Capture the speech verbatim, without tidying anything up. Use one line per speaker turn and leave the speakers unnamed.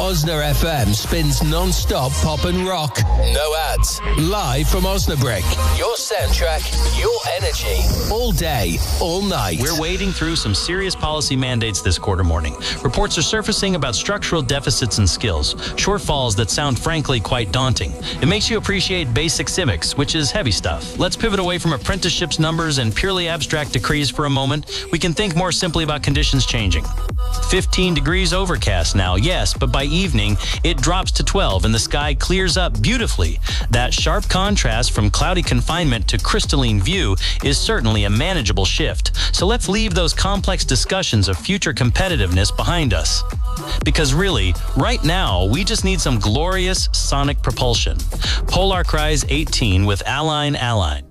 Osna F M spins non-stop pop and rock. No ads. Live from Osnabrück. Your soundtrack, your energy. All day, all night.
We're wading through some serious policy mandates this quarter morning. Reports are surfacing about structural deficits in skills, shortfalls that sound frankly quite daunting. It makes you appreciate basic civics, which is heavy stuff. Let's pivot away from apprenticeships, numbers, and purely abstract decrees for a moment. We can think more simply about conditions changing. fifteen degrees overcast now, yes, but by evening, it drops to twelve and the sky clears up beautifully. That sharp contrast from cloudy confinement to crystalline view is certainly a manageable shift. So let's leave those complex discussions of future competitiveness behind us. Because really, right now, we just need some glorious sonic propulsion. Polar Cries eighteen with Align Align.